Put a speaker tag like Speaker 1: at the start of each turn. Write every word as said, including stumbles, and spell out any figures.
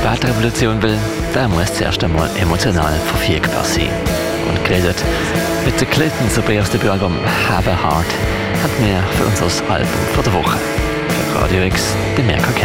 Speaker 1: Spätrevolution will, der muss zuerst einmal emotional verfügbar sein. Und geredet mit den Clayton Super aus dem Album Have a Heart hat mir für unser Album vor der Woche für Radio X den Merker